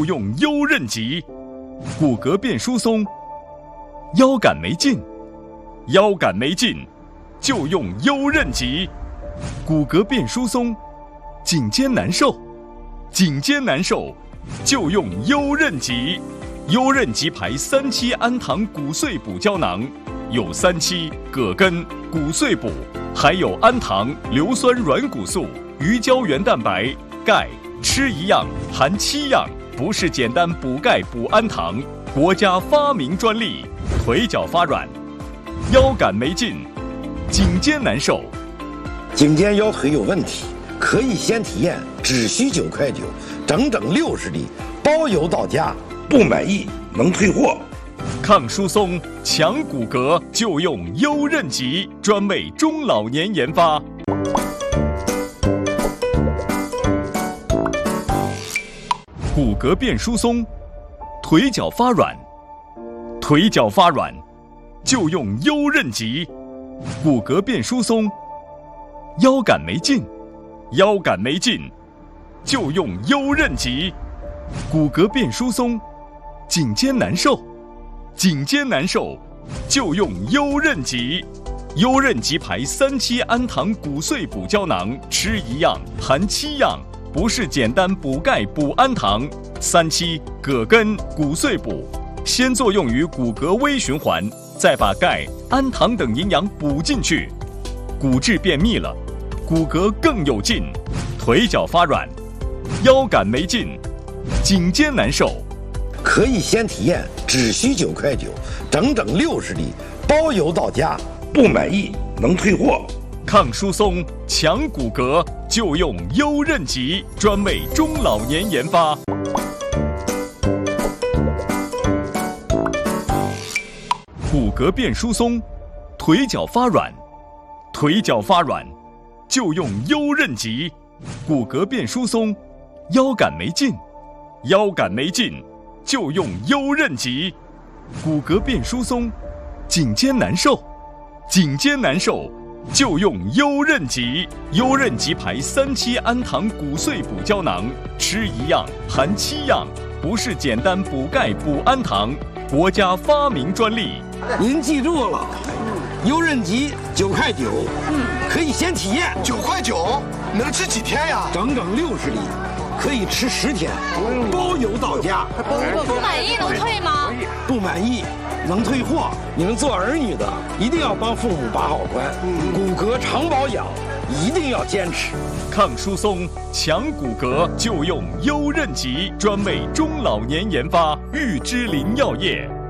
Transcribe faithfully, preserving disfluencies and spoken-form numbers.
就用优韧极。骨骼变疏松，腰杆没劲，腰杆没劲，就用优韧极。骨骼变疏松，颈肩难受，颈肩难受，就用优韧极。优韧极牌三七氨糖骨碎补胶囊，有三七、葛根、骨碎补，还有氨糖、硫酸软骨素、鱼胶原蛋白、钙，吃一样含七样，不是简单补钙补氨糖，国家发明专利。腿脚发软，腰杆没劲，颈肩难受， 颈肩腰腿有问题，可以先体验，只需九块九，整整六十粒，包邮到家，不满意能退货。 抗疏松、强骨骼，就用优韧极，专为中老年研发。骨骼变疏松，腿脚发软，腿脚发软，就用优韧极。骨骼变疏松，腰杆没劲，腰杆没劲，就用优韧极。骨骼变疏松，颈肩难受，颈肩难受，就用优韧极。优韧极牌三七氨糖骨碎补胶囊，吃一样含七样，不是简单补钙补氨糖。三七、葛根、骨碎补，先作用于骨骼微循环，再把钙、氨糖等营养补进去，骨质变密了，骨骼更有劲。腿脚发软，腰杆没劲，颈肩难受， 可以先体验，只需九块九，整整六十粒，包邮到家，不满意能退货。 抗疏松、强骨骼，就用优韧极，专为中老年研发。骨骼变疏松，腿脚发软，腿脚发软，就用优韧极。骨骼变疏松，腰杆没劲，腰杆没劲，就用优韧极。骨骼变疏松，颈肩难受，颈肩难受，就用优韧极。优韧极牌三七氨糖骨碎补胶囊，吃一样含七样，不是简单补钙补氨糖，国家发明专利。 您记住了，优韧极九块九，嗯，可以先体验。 九块九能吃几天呀？ 整整六十粒，可以吃十天，包邮到家。 不满意能退吗？ 不满意能退货。你们做儿女的一定要帮父母把好关，骨骼常保养，一定要坚持。 抗疏松、强骨骼，就用优韧极，专为中老年研发。玉芝林药业。